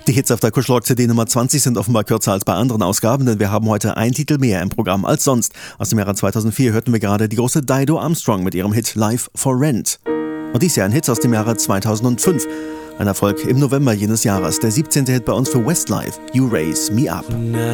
Die Hits auf der Kuschelrock-CD Nummer 20 sind offenbar kürzer als bei anderen Ausgaben, denn wir haben heute einen Titel mehr im Programm als sonst. Aus dem Jahre 2004 hörten wir gerade die große Dido Armstrong mit ihrem Hit Live for Rent. Und dies Jahr ein Hit aus dem Jahre 2005. Ein Erfolg im November jenes Jahres, der 17. Hit bei uns für Westlife, You Raise Me Up.